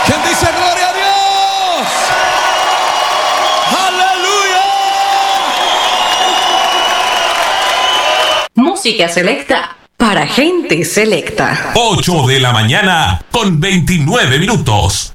¿Quién dice gloria a Dios? ¡Aleluya! Música selecta para gente selecta. 8 de la mañana con 29 minutos.